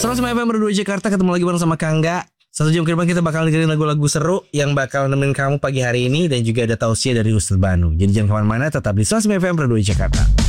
105 FM Berdua Jakarta, ketemu lagi bareng sama Kangga. 1 jam ke depan kita bakal dengerin lagu-lagu seru yang bakal nemenin kamu pagi hari ini. Dan juga ada tausiah dari Ustadz Banu. Jadi jangan kemana-mana, tetap di 105 FM Berdua Jakarta.